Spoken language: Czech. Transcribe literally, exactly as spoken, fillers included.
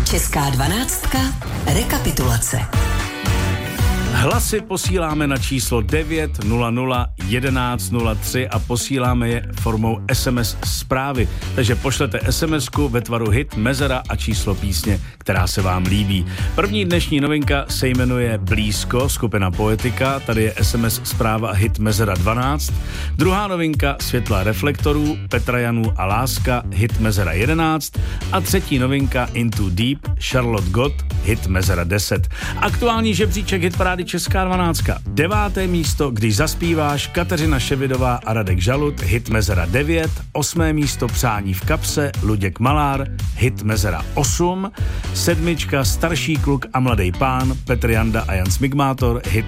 Česká dvanáctka. Rekapitulace. Hlasy posíláme na číslo devět nula nula jedenáct nula tři a posíláme je formou es em es zprávy. Takže pošlete SMSku ve tvaru hit, mezera a číslo písně, která se vám líbí. První dnešní novinka se jmenuje Blízko, skupina Poetika. Tady je es em es zpráva hit mezera dvanáct. Druhá novinka Světla reflektorů, Petra Janů a Láska, hit mezera jedenáct. A třetí novinka Into Deep, Charlotte Gott, hit mezera deset. Aktuální žebříček hitparády Česká dvanáctka. Deváté místo, Když zaspíváš, Kateřina Ševidová a Radek Žalut, hit mezera devět. Osmé místo Přání v kapse, Luděk Malár, hit mezera osm. Sedmička Starší kluk a mladý pán, Petr Janda a Jan Smigmátor, hit